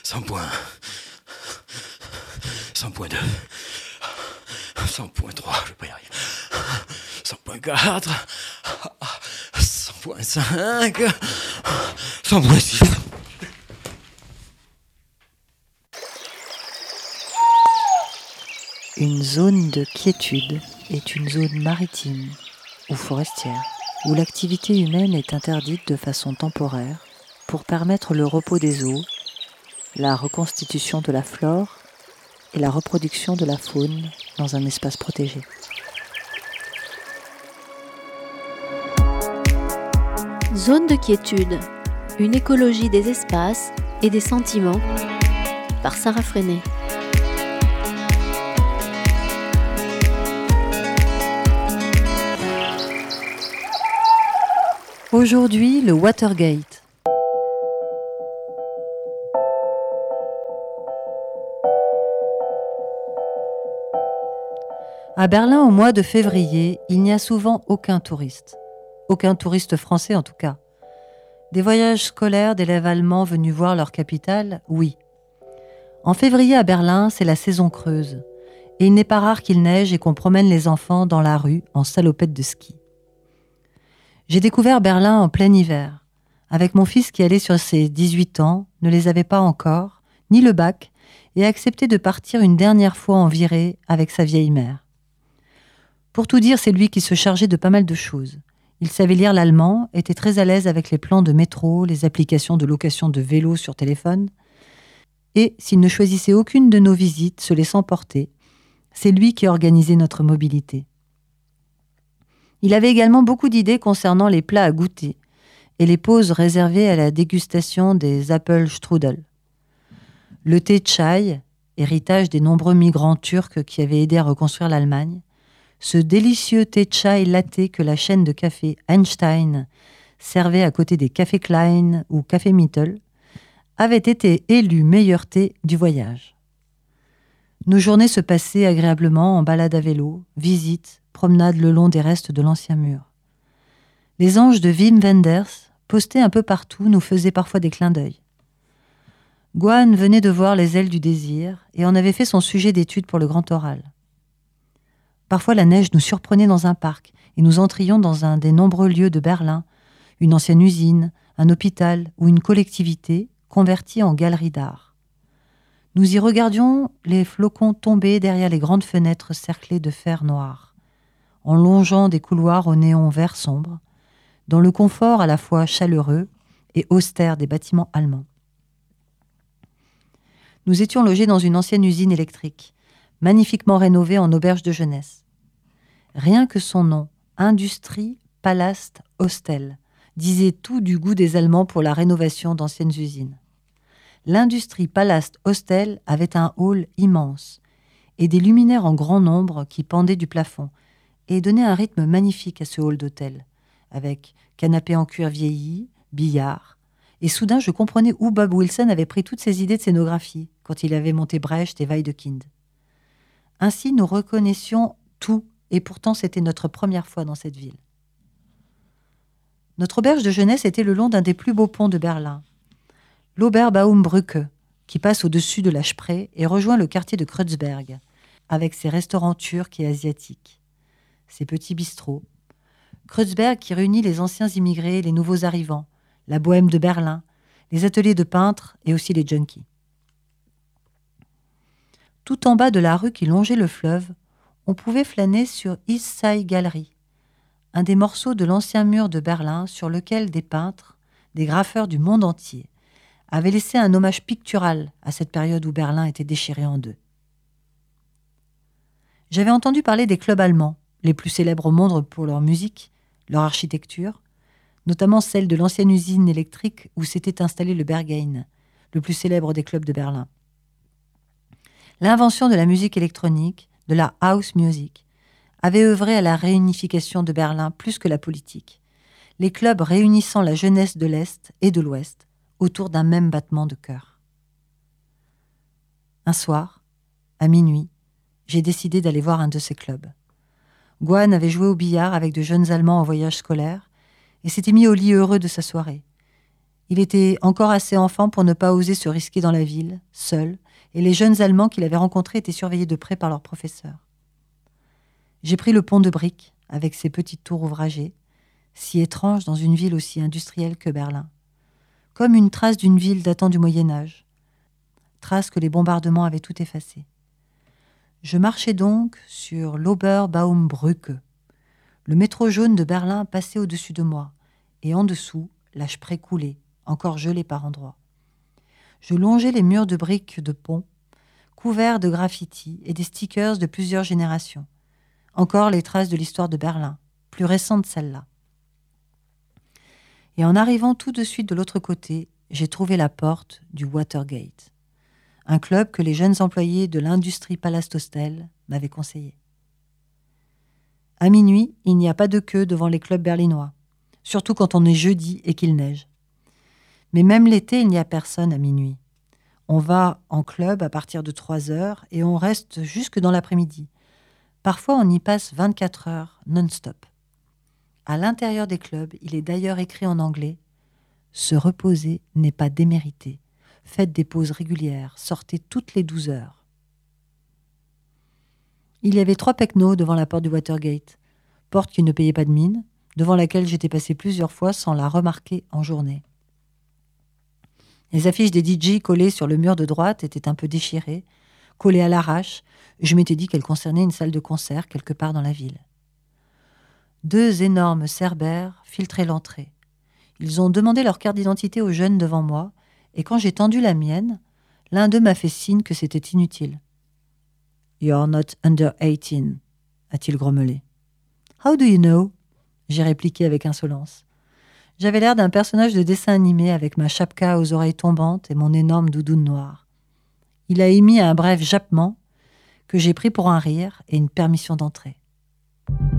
100.1, 100.2, 100.3, je vais pas y arriver. 100.4, 100.5, 100.6. Une zone de quiétude est une zone maritime ou forestière où l'activité humaine est interdite de façon temporaire pour permettre le repos des eaux, la reconstitution de la flore et la reproduction de la faune dans un espace protégé. Zone de quiétude, une écologie des espaces et des sentiments, par Sarah Freinet. Aujourd'hui, le Watergate. À Berlin, au mois de février, il n'y a souvent aucun touriste. Aucun touriste français en tout cas. Des voyages scolaires d'élèves allemands venus voir leur capitale, oui. En février à Berlin, c'est la saison creuse. Et il n'est pas rare qu'il neige et qu'on promène les enfants dans la rue en salopette de ski. J'ai découvert Berlin en plein hiver, avec mon fils qui allait sur ses 18 ans, ne les avait pas encore, ni le bac, et a accepté de partir une dernière fois en virée avec sa vieille mère. Pour tout dire, c'est lui qui se chargeait de pas mal de choses. Il savait lire l'allemand, était très à l'aise avec les plans de métro, les applications de location de vélos sur téléphone, et s'il ne choisissait aucune de nos visites, se laissant porter, c'est lui qui organisait notre mobilité. Il avait également beaucoup d'idées concernant les plats à goûter et les pauses réservées à la dégustation des Apfelstrudel. Le thé chai, héritage des nombreux migrants turcs qui avaient aidé à reconstruire l'Allemagne, ce délicieux thé chai latte que la chaîne de café Einstein servait à côté des cafés Klein ou café Mittel, avait été élu meilleur thé du voyage. Nos journées se passaient agréablement en balade à vélo, visites, promenade le long des restes de l'ancien mur. Les anges de Wim Wenders, postés un peu partout, nous faisaient parfois des clins d'œil. Gwan venait de voir Les ailes du désir et en avait fait son sujet d'étude pour le grand oral. Parfois la neige nous surprenait dans un parc et nous entrions dans un des nombreux lieux de Berlin, une ancienne usine, un hôpital ou une collectivité convertie en galerie d'art. Nous y regardions les flocons tomber derrière les grandes fenêtres cerclées de fer noir, en longeant des couloirs au néon vert sombre, dans le confort à la fois chaleureux et austère des bâtiments allemands. Nous étions logés dans une ancienne usine électrique, magnifiquement rénovée en auberge de jeunesse. Rien que son nom, Industrie Palast Hostel, disait tout du goût des Allemands pour la rénovation d'anciennes usines. L'Industrie Palast Hostel avait un hall immense et des luminaires en grand nombre qui pendaient du plafond et donnaient un rythme magnifique à ce hall d'hôtel, avec canapé en cuir vieilli, billard. Et soudain, je comprenais où Bob Wilson avait pris toutes ses idées de scénographie quand il avait monté Brecht et Wedekind. Ainsi, nous reconnaissions tout, et pourtant c'était notre première fois dans cette ville. Notre auberge de jeunesse était le long d'un des plus beaux ponts de Berlin, l'Oberbaumbrücke, qui passe au-dessus de la Spree et rejoint le quartier de Kreuzberg, avec ses restaurants turcs et asiatiques, ses petits bistrots. Kreuzberg qui réunit les anciens immigrés et les nouveaux arrivants, la bohème de Berlin, les ateliers de peintres et aussi les junkies. Tout en bas de la rue qui longeait le fleuve, on pouvait flâner sur East Side Gallery, un des morceaux de l'ancien mur de Berlin sur lequel des peintres, des graffeurs du monde entier, avaient laissé un hommage pictural à cette période où Berlin était déchiré en deux. J'avais entendu parler des clubs allemands, les plus célèbres au monde pour leur musique, leur architecture, notamment celle de l'ancienne usine électrique où s'était installé le Berghain, le plus célèbre des clubs de Berlin. L'invention de la musique électronique, de la house music, avait œuvré à la réunification de Berlin plus que la politique, les clubs réunissant la jeunesse de l'Est et de l'Ouest autour d'un même battement de cœur. Un soir, à minuit, j'ai décidé d'aller voir un de ces clubs. Gwan avait joué au billard avec de jeunes Allemands en voyage scolaire et s'était mis au lit heureux de sa soirée. Il était encore assez enfant pour ne pas oser se risquer dans la ville, seul, et les jeunes Allemands qu'il avait rencontrés étaient surveillés de près par leurs professeurs. J'ai pris le pont de briques, avec ses petites tours ouvragées, si étranges dans une ville aussi industrielle que Berlin, comme une trace d'une ville datant du Moyen-Âge, trace que les bombardements avaient tout effacée. Je marchais donc sur l'Oberbaumbrücke. Le métro jaune de Berlin passait au-dessus de moi, et en dessous, la Spree coulait, encore gelée par endroits. Je longeais les murs de briques de pont, couverts de graffitis et des stickers de plusieurs générations. Encore les traces de l'histoire de Berlin, plus récente celle-là. Et en arrivant tout de suite de l'autre côté, j'ai trouvé la porte du Watergate, un club que les jeunes employés de l'industrie Palast-Hostel m'avaient conseillé. À minuit, il n'y a pas de queue devant les clubs berlinois, surtout quand on est jeudi et qu'il neige. Mais même l'été, il n'y a personne à minuit. On va en club à partir de 3 heures et on reste jusque dans l'après-midi. Parfois, on y passe 24 heures non-stop. À l'intérieur des clubs, il est d'ailleurs écrit en anglais « Se reposer n'est pas démérité. Faites des pauses régulières, sortez toutes les 12 heures. » Il y avait 3 pecnos devant la porte du Watergate, porte qui ne payait pas de mine, devant laquelle j'étais passé plusieurs fois sans la remarquer en journée. Les affiches des DJ collées sur le mur de droite étaient un peu déchirées, collées à l'arrache. Je m'étais dit qu'elles concernaient une salle de concert quelque part dans la ville. 2 énormes cerbères filtraient l'entrée. Ils ont demandé leur carte d'identité aux jeunes devant moi, et quand j'ai tendu la mienne, l'un d'eux m'a fait signe que c'était inutile. « You're not under 18 », a-t-il grommelé. « How do you know ?» j'ai répliqué avec insolence. J'avais l'air d'un personnage de dessin animé avec ma chapka aux oreilles tombantes et mon énorme doudoune noire. Il a émis un bref jappement que j'ai pris pour un rire et une permission d'entrer.